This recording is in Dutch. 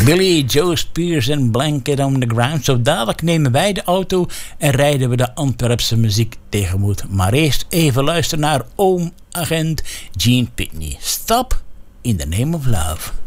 Billy Joe Spears en Blanket on the Ground. Zo dadelijk nemen wij de auto en rijden we de Antwerpse muziek tegemoet. Maar eerst even luisteren naar oom agent Gene Pitney. Stop in the name of love.